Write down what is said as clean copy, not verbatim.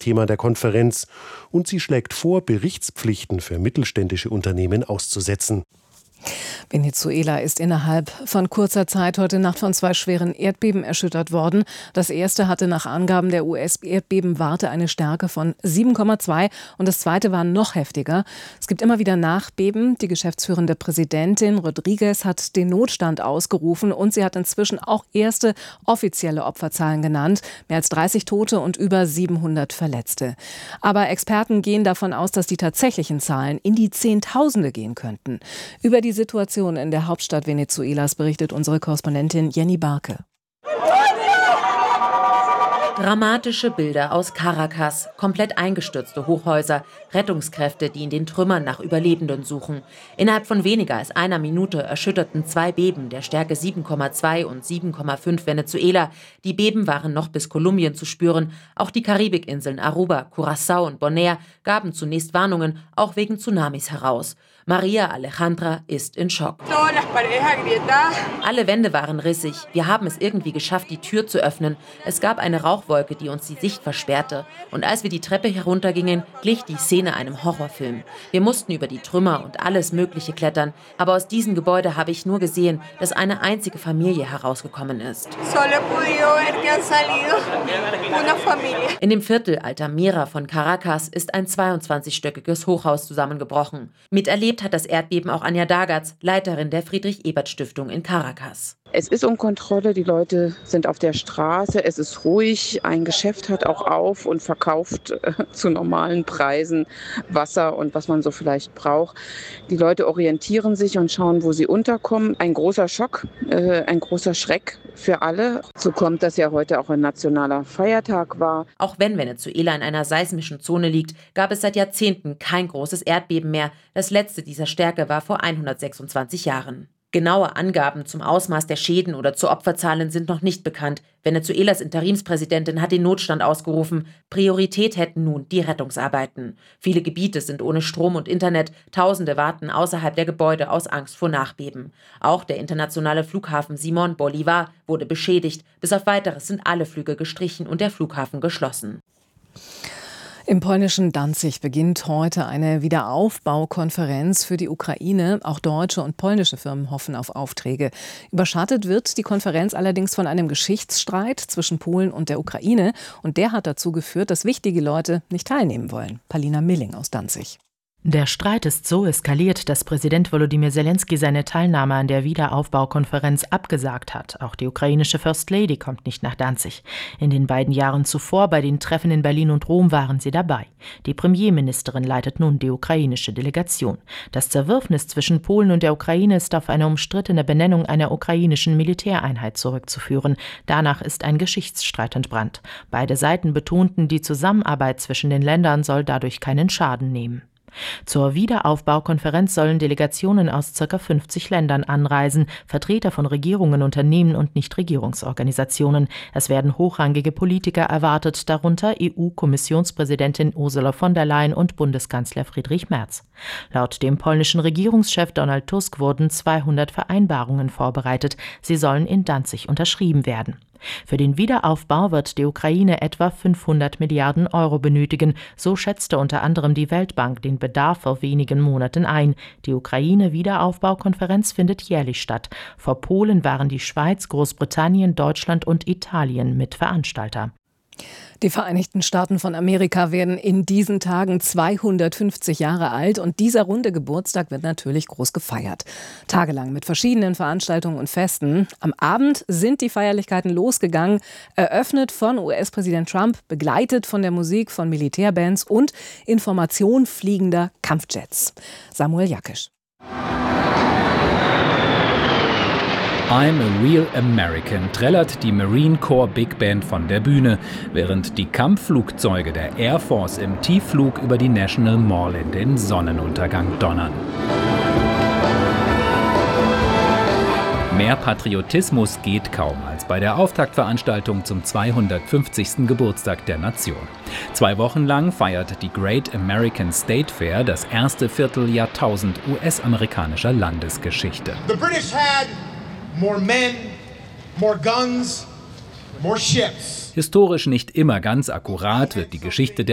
Thema der Konferenz. Und sie schlägt vor, Berichtspflichten für mittelständische Unternehmen auszusetzen. Venezuela ist innerhalb von kurzer Zeit heute Nacht von 2 schweren Erdbeben erschüttert worden. Das erste hatte nach Angaben der US-Erdbebenwarte eine Stärke von 7,2 und das zweite war noch heftiger. Es gibt immer wieder Nachbeben. Die geschäftsführende Präsidentin Rodriguez hat den Notstand ausgerufen und sie hat inzwischen auch erste offizielle Opferzahlen genannt. Mehr als 30 Tote und über 700 Verletzte. Aber Experten gehen davon aus, dass die tatsächlichen Zahlen in die Zehntausende gehen könnten. Über die Situation in der Hauptstadt Venezuelas berichtet unsere Korrespondentin Jenny Barke. Dramatische Bilder aus Caracas, komplett eingestürzte Hochhäuser, Rettungskräfte, die in den Trümmern nach Überlebenden suchen. Innerhalb von weniger als einer Minute erschütterten 2 Beben der Stärke 7,2 und 7,5 Venezuela. Die Beben waren noch bis Kolumbien zu spüren. Auch die Karibikinseln Aruba, Curaçao und Bonaire gaben zunächst Warnungen, auch wegen Tsunamis heraus. Maria Alejandra ist in Schock. Alle Wände waren rissig. Wir haben es irgendwie geschafft, die Tür zu öffnen. Es gab eine Rauchwolke, die uns die Sicht versperrte. Und als wir die Treppe heruntergingen, glich die Szene einem Horrorfilm. Wir mussten über die Trümmer und alles Mögliche klettern. Aber aus diesem Gebäude habe ich nur gesehen, dass eine einzige Familie herausgekommen ist. In dem Viertel Altamira von Caracas ist ein 22-stöckiges Hochhaus zusammengebrochen. Miterlebt hat das Erdbeben auch Anja Dagatz, Leiterin der Friedrich-Ebert-Stiftung in Caracas. Es ist um Kontrolle, die Leute sind auf der Straße, es ist ruhig, ein Geschäft hat auch auf und verkauft zu normalen Preisen Wasser und was man so vielleicht braucht. Die Leute orientieren sich und schauen, wo sie unterkommen. Ein großer Schock, ein großer Schreck für alle. So kommt, dass ja heute auch ein nationaler Feiertag war. Auch wenn Venezuela in einer seismischen Zone liegt, gab es seit Jahrzehnten kein großes Erdbeben mehr. Das letzte dieser Stärke war vor 126 Jahren. Genaue Angaben zum Ausmaß der Schäden oder zu Opferzahlen sind noch nicht bekannt. Venezuelas Interimspräsidentin hat den Notstand ausgerufen. Priorität hätten nun die Rettungsarbeiten. Viele Gebiete sind ohne Strom und Internet. Tausende warten außerhalb der Gebäude aus Angst vor Nachbeben. Auch der internationale Flughafen Simón Bolívar wurde beschädigt. Bis auf Weiteres sind alle Flüge gestrichen und der Flughafen geschlossen. Im polnischen Danzig beginnt heute eine Wiederaufbaukonferenz für die Ukraine. Auch deutsche und polnische Firmen hoffen auf Aufträge. Überschattet wird die Konferenz allerdings von einem Geschichtsstreit zwischen Polen und der Ukraine. Und der hat dazu geführt, dass wichtige Leute nicht teilnehmen wollen. Palina Milling aus Danzig. Der Streit ist so eskaliert, dass Präsident Volodymyr Zelensky seine Teilnahme an der Wiederaufbaukonferenz abgesagt hat. Auch die ukrainische First Lady kommt nicht nach Danzig. In den beiden Jahren zuvor bei den Treffen in Berlin und Rom waren sie dabei. Die Premierministerin leitet nun die ukrainische Delegation. Das Zerwürfnis zwischen Polen und der Ukraine ist auf eine umstrittene Benennung einer ukrainischen Militäreinheit zurückzuführen. Danach ist ein Geschichtsstreit entbrannt. Beide Seiten betonten, die Zusammenarbeit zwischen den Ländern soll dadurch keinen Schaden nehmen. Zur Wiederaufbaukonferenz sollen Delegationen aus ca. 50 Ländern anreisen, Vertreter von Regierungen, Unternehmen und Nichtregierungsorganisationen. Es werden hochrangige Politiker erwartet, darunter EU-Kommissionspräsidentin Ursula von der Leyen und Bundeskanzler Friedrich Merz. Laut dem polnischen Regierungschef Donald Tusk wurden 200 Vereinbarungen vorbereitet. Sie sollen in Danzig unterschrieben werden. Für den Wiederaufbau wird die Ukraine etwa 500 Milliarden Euro benötigen. So schätzte unter anderem die Weltbank den Bedarf vor wenigen Monaten ein. Die Ukraine-Wiederaufbaukonferenz findet jährlich statt. Vor Polen waren die Schweiz, Großbritannien, Deutschland und Italien Mitveranstalter. Die Vereinigten Staaten von Amerika werden in diesen Tagen 250 Jahre alt und dieser runde Geburtstag wird natürlich groß gefeiert. Tagelang mit verschiedenen Veranstaltungen und Festen. Am Abend sind die Feierlichkeiten losgegangen, eröffnet von US-Präsident Trump, begleitet von der Musik von Militärbands und Information fliegender Kampfjets. Samuel Jakisch. I'm a Real American trällert die Marine Corps Big Band von der Bühne, während die Kampfflugzeuge der Air Force im Tiefflug über die National Mall in den Sonnenuntergang donnern. Mehr Patriotismus geht kaum als bei der Auftaktveranstaltung zum 250. Geburtstag der Nation. 2 Wochen lang feiert die Great American State Fair das erste Vierteljahrtausend US-amerikanischer Landesgeschichte. The British had more men, more guns, more ships. Historisch nicht immer ganz akkurat wird die Geschichte der